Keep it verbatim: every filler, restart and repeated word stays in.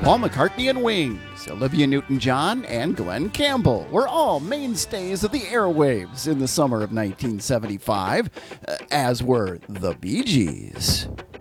Paul McCartney and Wings, Olivia Newton-John, and Glenn Campbell were all mainstays of the airwaves in the summer of nineteen seventy-five, uh, as were the Bee Gees.